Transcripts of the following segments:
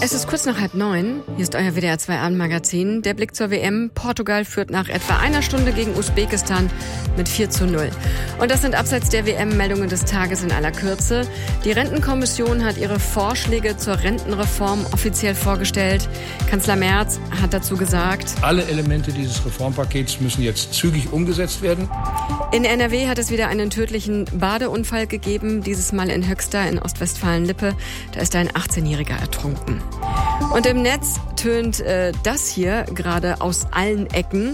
Es ist kurz nach 8:30. Hier ist euer WDR 2 Abendmagazin. Der Blick zur WM. Portugal führt nach etwa einer Stunde gegen Usbekistan mit 4:0. Und das sind abseits der WM-Meldungen des Tages in aller Kürze. Die Rentenkommission hat ihre Vorschläge zur Rentenreform offiziell vorgestellt. Kanzler Merz hat dazu gesagt: Alle Elemente dieses Reformpakets müssen jetzt zügig umgesetzt werden. In NRW hat es wieder einen tödlichen Badeunfall gegeben, dieses Mal in Höxter in Ostwestfalen-Lippe. Da ist ein 18-Jähriger ertrunken. Und im Netz tönt das hier gerade aus allen Ecken.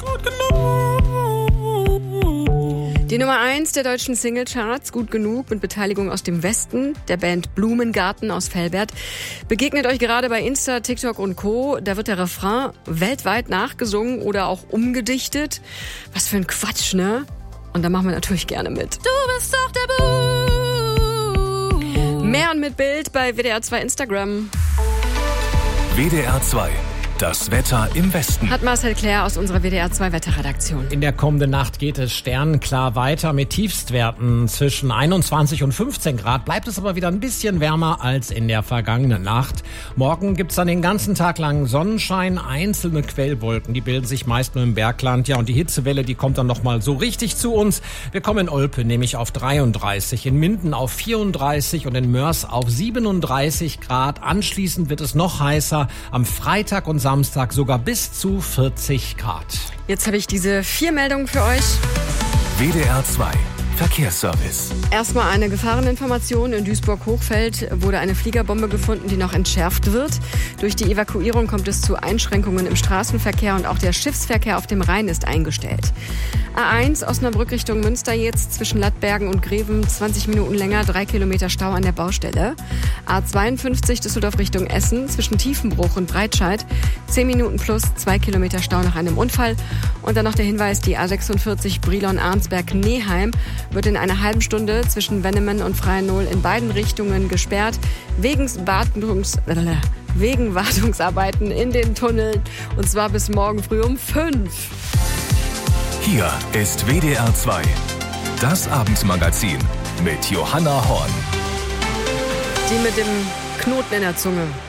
Die Nummer 1 der deutschen Singlecharts, Gut genug, mit Beteiligung aus dem Westen, der Band Blumengarten aus Velbert, begegnet euch gerade bei Insta, TikTok und Co. Da wird der Refrain weltweit nachgesungen oder auch umgedichtet. Was für ein Quatsch, ne? Und da machen wir natürlich gerne mit. Du bist doch der Buh. Mehr und mit Bild bei WDR 2 Instagram. WDR 2, das Wetter im Westen. Hat Marcel Claire aus unserer WDR 2 Wetterredaktion. In der kommenden Nacht geht es sternenklar weiter mit Tiefstwerten zwischen 21 und 15 Grad. Bleibt es aber wieder ein bisschen wärmer als in der vergangenen Nacht. Morgen gibt's dann den ganzen Tag lang Sonnenschein, einzelne Quellwolken, die bilden sich meist nur im Bergland. Ja, und die Hitzewelle, die kommt dann nochmal so richtig zu uns. Wir kommen in Olpe nämlich auf 33, in Minden auf 34 und in Mörs auf 37 Grad. Anschließend wird es noch heißer. Am Freitag und Samstag sogar bis zu 40 Grad. Jetzt habe ich diese 4 Meldungen für euch. WDR 2 Verkehrsservice. Erstmal eine Gefahreninformation. In Duisburg-Hochfeld wurde eine Fliegerbombe gefunden, die noch entschärft wird. Durch die Evakuierung kommt es zu Einschränkungen im Straßenverkehr und auch der Schiffsverkehr auf dem Rhein ist eingestellt. A1 Osnabrück Richtung Münster jetzt zwischen Lattbergen und Greven 20 Minuten länger, 3 Kilometer Stau an der Baustelle. A52 Düsseldorf Richtung Essen zwischen Tiefenbruch und Breitscheid 10 Minuten plus 2 Kilometer Stau nach einem Unfall. Und dann noch der Hinweis, die A46 Brilon-Arnsberg-Neheim wird in einer halben Stunde zwischen Wennemen und Freiennohl in beiden Richtungen gesperrt, wegen Wartungsarbeiten in den Tunneln, und zwar bis morgen früh um 5. Hier ist WDR 2, das Abendmagazin mit Johanna Horn. Die mit dem Knoten in der Zunge.